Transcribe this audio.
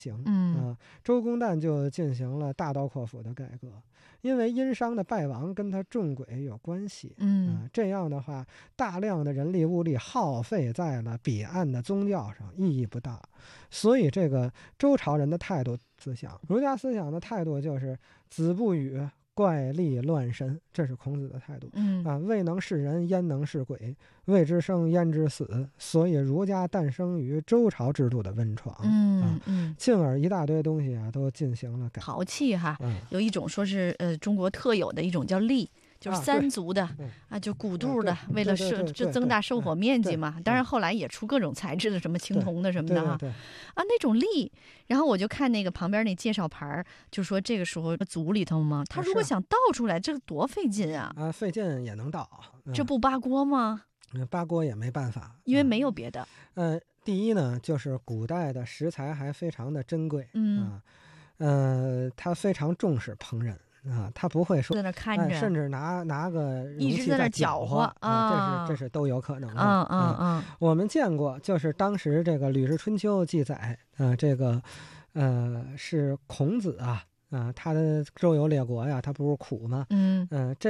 行。 嗯周公旦就进行了大刀阔斧的改革，因为殷商的败亡跟他重轨有关系。这样的话，大量的人力物力耗费在了彼岸的宗教上，意义不大。所以这个周朝人的态度思想，儒家思想的态度就是子不语，怪力乱神，这是孔子的态度。未能是人，焉能是鬼？未知生，焉知死？所以儒家诞生于周朝制度的温床。进而一大堆东西啊都进行了改。 陶器哈，有一种说是中国特有的一种叫栗。就是三足的就鼓肚的，为了就增大收火面积嘛。当然后来也出各种材质的，什么青铜的什么的哈。那种栗，然后我就看那个旁边那介绍牌，就说这个时候族里头嘛，他如果想倒出来，这个多费劲啊！ 费劲也能倒， 这不扒锅吗？ 扒锅也没办法， 因为没有别的。 第一呢，就是古代的食材还非常的珍贵，他非常重视烹饪。他不会说在那看着， 甚至拿个一直在那搅和这是都有可能的。我们见过，就是当时这个《吕氏春秋》记载，这个是孔子他的周游列国呀，他不是苦吗？这